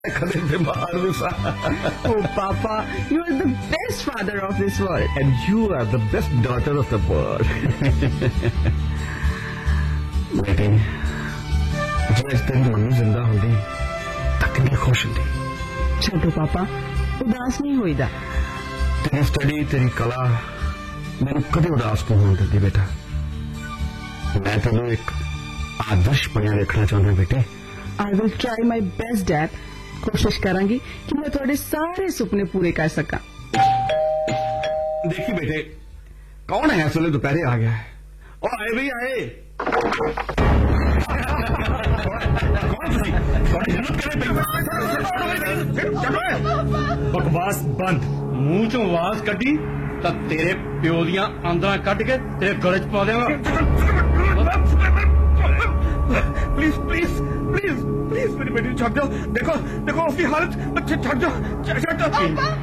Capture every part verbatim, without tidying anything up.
Oh, Papa, you are the best father of this world. And you are the best daughter of the world. बेटी, जो इस दिन mummy जिंदा होंदी, तो कितनी खुश होंदी। छोटो पापा, उदास नहीं होइदा। तेरी स्टडी, तेरी कला, मैंने कभी उदास को होने देती बेटा। मैं तेनू एक आदर्श बनिया देखना चाहता हूँ बेटे। I will try my best, Dad. कोशिश करांगी कि मैं थोड़े सारे सुपने पूरे कर सका। देखिए बेटे, कौन है असले दोपहरे आ गया है। ओ आए भी आए। बकवास बंद, मुंह चो आवाज कड्डी तो तेरे प्यो दियां आंदरां कट के तेरे गले च पा देवां। प्लीज प्लीज प्लीज प्लीज मेरी बेटी छੱਡ दो। देखो देखो उसकी हालत, छੱਡ दो छੱਡ दो।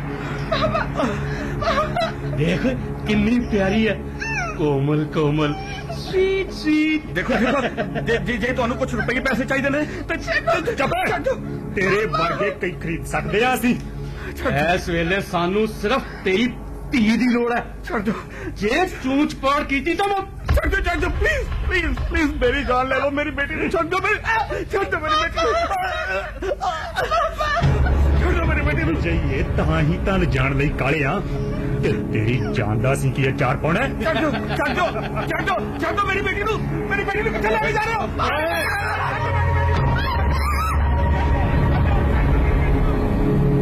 देख कितनी प्यारी है, कोमल कोमल स्वीट स्वीट। देखो देखो जे जे, जे तुहानू कुछ रुपए के पैसे चाहिए ने तो चुप तेरे वर्गे कई खरीद सकते हैं असीं। इस वेले सानू सिर्फ तेरी धी दी लोड़ है। छੱਡ दो। जे चूच पाड़ कीती तो मैं छੱਡ दो छੱਡ दो प्लीज प्लीज प्लीज मेरी जान ले लो। मेरी बेटी को छੱਡ दो। मेरी छੱਡ दो मेरी बेटी को। छੱਡ दो मेरी बेटी को। जाइए तां ही तन जान लई काले आ ते तेरी जान दा सी की चार पाउणा। छੱਡ दो छੱਡ दो छੱਡ दो छੱਡ दो मेरी बेटी को। मेरी बेटी को किੱਥੇ ਲੈ ਕੇ ਜਾ ਰਹੇ ਹੋ।